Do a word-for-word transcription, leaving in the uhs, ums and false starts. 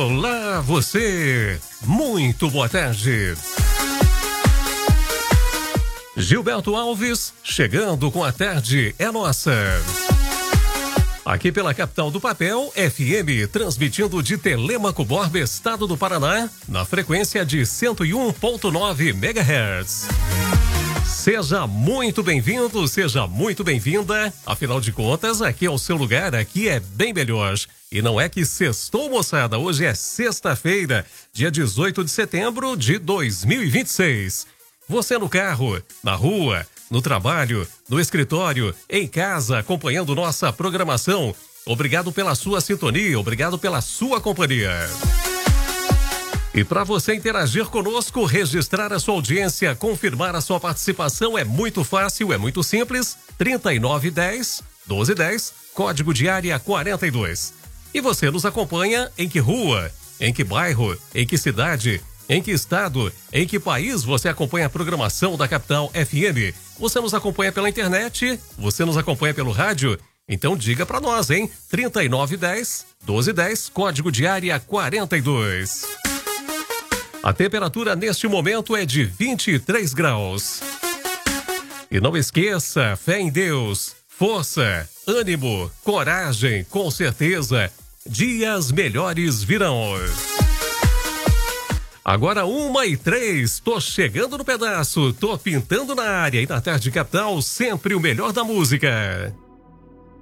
Olá, você! Muito boa tarde! Gilberto Alves, chegando com a tarde é nossa. Aqui pela capital do papel, F M, transmitindo de Telêmaco Borba, estado do Paraná, na frequência de cento e um ponto nove megahertz. Seja muito bem-vindo, seja muito bem-vinda. Afinal de contas, aqui é o seu lugar, aqui é bem melhor. E não é que sextou, moçada, hoje é sexta-feira, dia dezoito de setembro de dois mil e vinte e seis. Você no carro, na rua, no trabalho, no escritório, em casa, acompanhando nossa programação. Obrigado pela sua sintonia, obrigado pela sua companhia. E para você interagir conosco, registrar a sua audiência, confirmar a sua participação é muito fácil, é muito simples. trinta e nove dez, doze dez, código de área quarenta e dois. E você nos acompanha em que rua, em que bairro, em que cidade, em que estado, em que país você acompanha a programação da Capital F M? Você nos acompanha pela internet? Você nos acompanha pelo rádio? Então diga para nós, hein? trinta e nove dez, doze dez, código de área quarenta e dois. A temperatura neste momento é de vinte e três graus. E não esqueça, fé em Deus, força, ânimo, coragem, com certeza, dias melhores virão. Agora uma e três, tô chegando no pedaço, tô pintando na área e na tarde capital, sempre o melhor da música.